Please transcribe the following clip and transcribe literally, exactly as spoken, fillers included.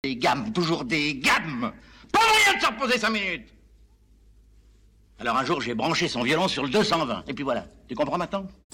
Des gammes, toujours des gammes. Pas moyen de se reposer cinq minutes. Alors un jour, j'ai branché son violon sur le deux cent vingt. Et puis voilà. Tu comprends maintenant ?